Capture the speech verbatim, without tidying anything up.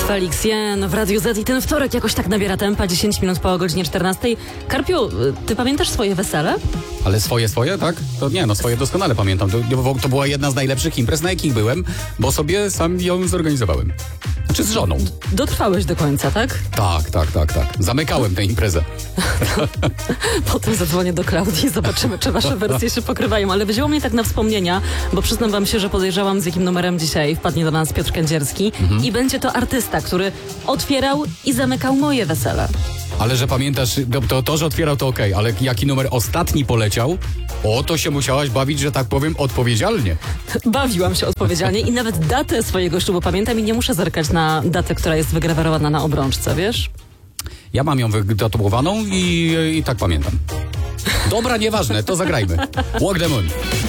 Felix Jen w Radiu Z i ten wtorek jakoś tak nabiera tempa, dziesięć minut po godzinie czternastej. Karpiu, ty pamiętasz swoje wesele? Ale swoje, swoje, tak? To nie, no swoje doskonale pamiętam. To, to była jedna z najlepszych imprez, na jakich byłem, bo sobie sam ją zorganizowałem. Znaczy z żoną. Dotrwałeś do końca, tak? Tak, tak, tak, tak. Zamykałem tę imprezę. Potem zadzwonię do Klaudii i zobaczymy, czy wasze wersje się pokrywają. Ale wzięło mnie tak na wspomnienia, bo przyznam wam się, że podejrzewam, z jakim numerem dzisiaj wpadnie do nas Piotr Kędzierski. Mhm. I będzie to artysta, który otwierał i zamykał moje wesele. Ale że pamiętasz, to, to, to że otwierał, to okej, okay, ale jaki numer ostatni poleciał, o, to się musiałaś bawić, że tak powiem, odpowiedzialnie. Bawiłam się odpowiedzialnie i nawet datę swojego ślubu pamiętam i nie muszę zerkać na datę, która jest wygrawerowana na obrączce, wiesz? Ja mam ją wydatuowaną i, i tak pamiętam. Dobra, nieważne, to zagrajmy. Walk the Moon.